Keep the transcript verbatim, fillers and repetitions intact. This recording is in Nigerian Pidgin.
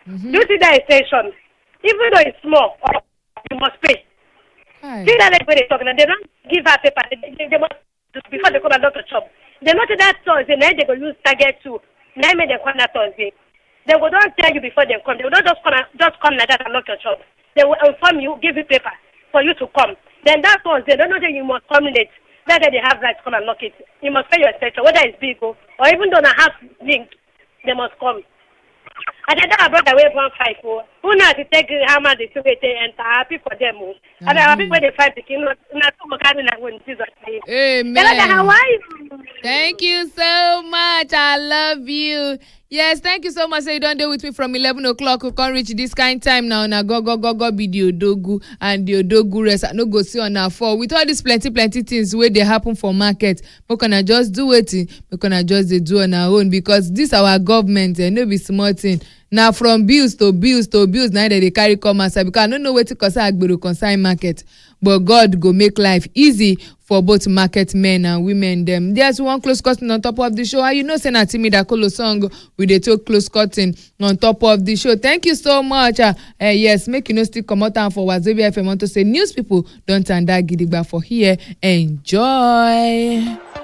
Mm-hmm. Do you see that extension? Even though it's small, you must pay. Aye. See that like when they talk, they don't give her paper. They, they, they must before they come and knock the shop. They know that Thursday, now they go use target two. Now they come that Thursday. They will don't tell you before they come. They will not just come and, just come like that and knock your shop. They will inform you, give you paper for you to come. Then that Thursday, they don't know that you must come late. That's why they have right to come and knock it. You must pay your extension, whether it's big or, or even though they have link, they must come. And then I brought away one five oh. Who knows to take how much they to wait and happy for them. Mm-hmm. And I'm happy when they fight the king. Not to carry that when Jesus name. Amen. Thank you so much. I love you. Yes, thank you so much. So you don't deal with me from eleven o'clock. We can't reach this kind of time now. Now go go go go be the Odogu and the Odogu rest. I no go see on our fall. With all these plenty plenty things where they happen for market, we can just do it. We can just they do on our own because this our government and eh, no be small thing. Now from bills to bills to bills now that they carry come outside because I don't know where to concern Agbero consign market. But God go make life easy for both market men and women them. There's one close curtain on top of the show. You know Senator Midakolo song with the two close curtain on top of the show. Thank you so much. Uh, uh, yes, make you know still come out and for Wazobia F M want to say news people don't turn that gidigba for here. Enjoy.